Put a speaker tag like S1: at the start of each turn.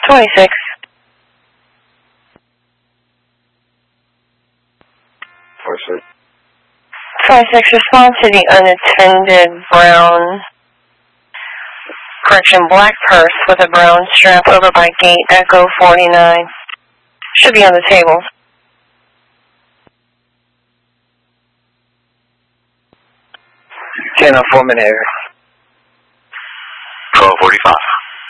S1: 26. 26, respond to the unattended brown, black purse with a brown strap over by gate Echo 49. Should be on the table.
S2: 10 on 4-minute area.